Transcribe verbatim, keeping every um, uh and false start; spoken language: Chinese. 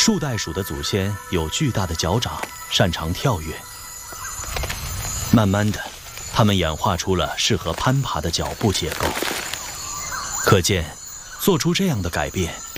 树袋鼠的祖先有巨大的脚掌，擅长跳跃。慢慢的，它们演化出了适合攀爬的脚部结构。可见，做出这样的改变